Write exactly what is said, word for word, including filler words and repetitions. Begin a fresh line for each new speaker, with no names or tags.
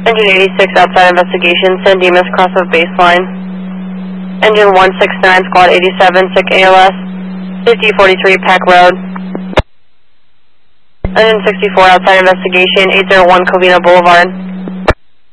Engine eighty-six outside investigation, San Dimas cross of baseline. Engine one sixty-nine, squad eighty-seven, sick A L S. Safety forty-three, Pack Road. Engine sixty-four outside investigation, eight oh one Covina Boulevard.